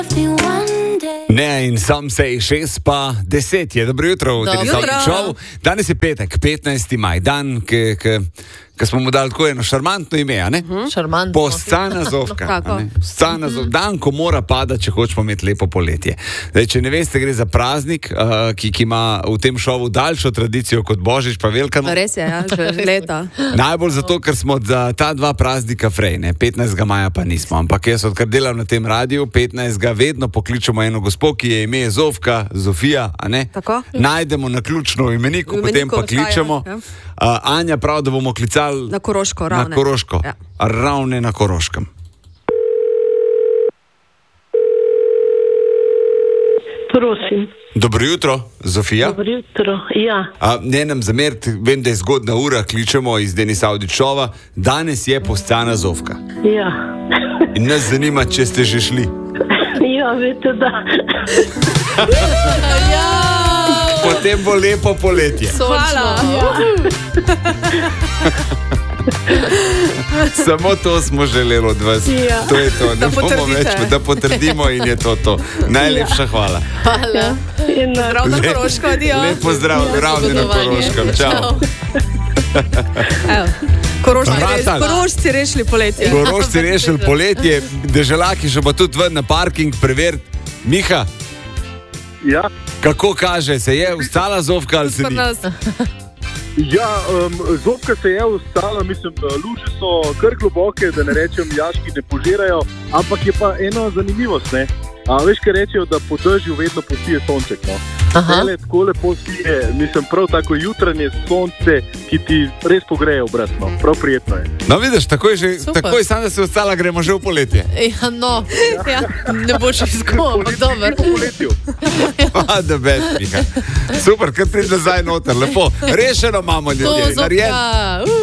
Ne, in sam sej 6 pa 10 je. Dobro jutro v Denisovem šovu. Danes je petek, 15. maj, dan, ki smo mu dali tako eno šarmantno ime, a ne? Šarmantno. Poscana Zofka. Dan, ko mora padati, če hočemo imeti lepo poletje. Zdaj, če ne veste, gre za praznik, ki ima v tem šovu daljšo tradicijo kot Božič pa Velika noč. Res je, ja, že leta. Najbolj zato, ker smo za ta dva praznika frej, ne? 15. maja pa nismo. Ampak jaz, odkar delam na tem radiju, 15. vedno pokličemo eno gospo, ki je ime Zofka, Zofija, a ne? Tako? Najdemo na ključno imeniku, potem pa kličemo. Anja prav, da bomo klicali na Koroško, Ravne. Na Koroško, ja. Ravne na Koroškem. Prosim. Dobro jutro, Zofija. Dobro jutro, ja. Ne nam zameriti, vem, da je zgodna ura, kličemo iz Denisovega šova. Danes je Poscana Zofka. Ja. In nas zanima, če ste že šli. Ja, veste, da. Potem bo lepo poletje. Hvala. Samo to smo želeli od vas. Ja. To je to. Ne bomo več, da potrdimo in je to. Najlepša hvala. Hvala. Zdrav na Koroško, adijo. Lepo zdrav, Ravne na Koroškem. Čau. Korošci rešili poletje. Korošci rešili poletje, deželaki še pa tudi ven na parking preveriti. Miha, ja. Kako kaže, se je ustala Zofka ali se ni? Ja, Zofka se je ustala, mislim, luže so kar globoke, da ne rečem, jaški ne požirajo, ampak je pa ena zanimivost, ne? Veš, kaj rečejo, da po dežju vedno posije sonček, no? Tele tako lepo sije, mislim, prav tako jutranje sonce, ki ti res pogreje obraz, no? Prav prijetno je. No vidiš, takoj sam, da se ostala, gremo že v poletje. Ja, no, ja, ne bo še izgubo, dober. Po poletju. Da best, Miha. Super, kar pridi nazaj noter, lepo. Rešeno imamo ljudje, narejeno.